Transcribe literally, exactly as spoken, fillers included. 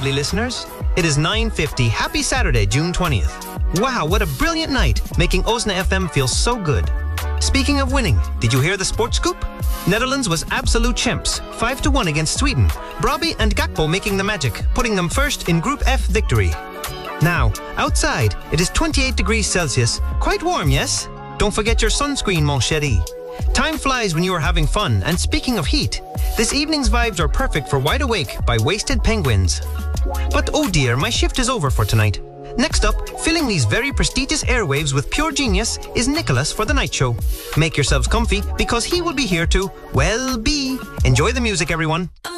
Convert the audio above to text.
lovely listeners. It is nine fifty. Happy Saturday, June twentieth. Wow, what a brilliant night, making Osna F M feel so good. Speaking of winning, did you hear the sports scoop? Netherlands was absolute champs, five to one against Sweden. Brobby and Gakpo making the magic, putting them first in Group F victory. Now, outside, it is twenty-eight degrees Celsius. Quite warm, yes? Don't forget your sunscreen, mon chéri. Time flies when you are having fun, and speaking of heat, this evening's vibes are perfect for Wide Awake by Wasted Penguins. But oh dear, my shift is over for tonight. Next up, filling these very prestigious airwaves with pure genius is Nicholas for the night show. Make yourselves comfy because he will be here to, well, be. Enjoy the music, everyone.